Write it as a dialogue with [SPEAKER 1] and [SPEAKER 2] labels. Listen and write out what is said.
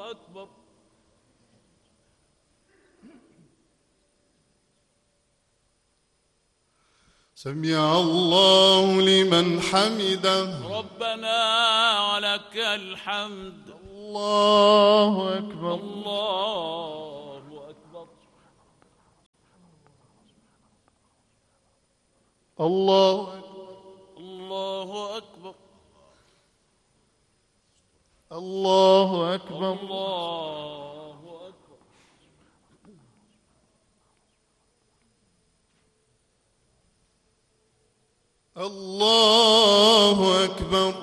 [SPEAKER 1] أكبر.
[SPEAKER 2] سمع الله لمن حمده.
[SPEAKER 1] ربنا ولك الحمد.
[SPEAKER 2] الله أكبر.
[SPEAKER 1] الله أكبر.
[SPEAKER 2] الله أكبر.
[SPEAKER 1] الله أكبر.
[SPEAKER 2] الله أكبر.
[SPEAKER 1] الله أكبر.
[SPEAKER 2] الله أكبر.